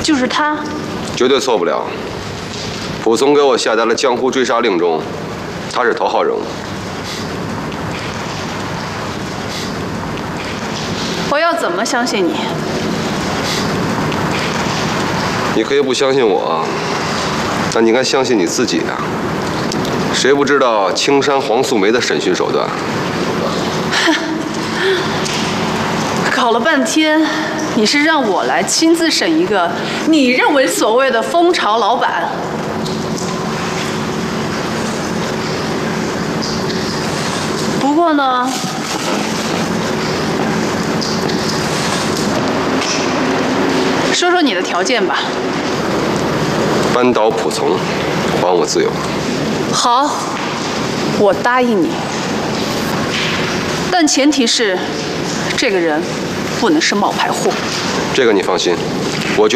就是他？ 绝对错不了。蒲松给我下达了江湖追杀令中，他是头号人物。 我要怎么相信你？ 你可以不相信我，但你应该相信你自己啊！谁不知道青山黄素梅的审讯手段？ 搞了半天，你是让我来亲自审一个你认为所谓的蜂巢老板？不过呢，说说你的条件吧。 扳倒蒲从，还我自由。 好，我答应你，但前提是，这个人不能是冒牌货。 这个你放心，我绝